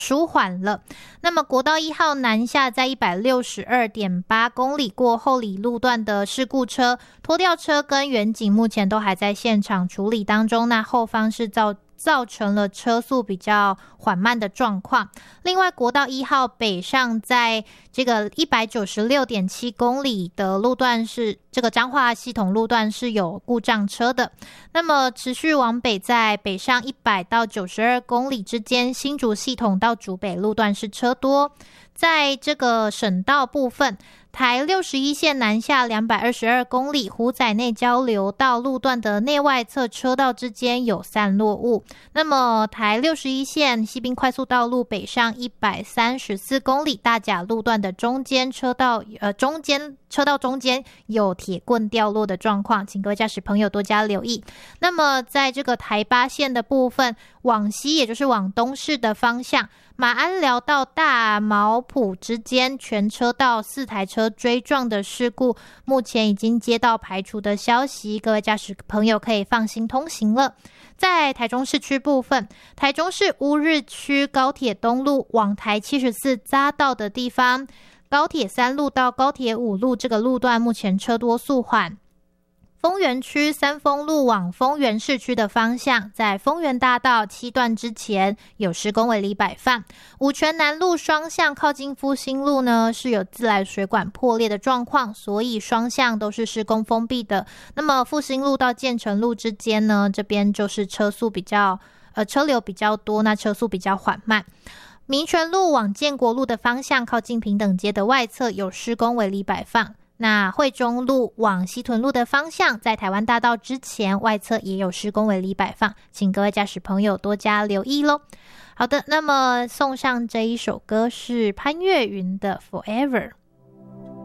舒缓了。那么国道1号南下在 162.8 公里过后里路段的事故车、拖吊车跟远警目前都还在现场处理当中，那后方是造成了车速比较缓慢的状况。另外国道1号北上在这个 196.7 公里的路段是这个彰化系统路段是有故障车的。那么持续往北在北上100到92公里之间，新竹系统到竹北路段是车多。在这个省道部分，台61线南下222公里，湖仔内交流道路段的内外侧车道之间有散落物。那么台61线西滨快速道路北上134公里，大甲路段的中间车道中间有铁棍掉落的状况，请各位驾驶朋友多加留意。那么在这个台8线的部分，往西也就是往东市的方向，马鞍寮到大毛埔之间全车道4台车追撞的事故，目前已经接到排除的消息，各位驾驶朋友可以放心通行了。在台中市区部分，台中市乌日区高铁东路往台74匝道的地方，高铁3路到高铁5路这个路段目前车多速缓。丰原区三丰路往丰原市区的方向，在丰原大道7段之前有施工围篱摆放。五权南路双向靠近复兴路呢，是有自来水管破裂的状况，所以双向都是施工封闭的。那么复兴路到建成路之间呢，这边就是车流比较多，那车速比较缓慢。民权路往建国路的方向，靠近平等街的外侧有施工围篱摆放。那惠中路往西屯路的方向，在台湾大道之前外侧也有施工围篱摆放，请各位驾驶朋友多加留意咯。好的，那么送上这一首歌是潘越云的 Forever。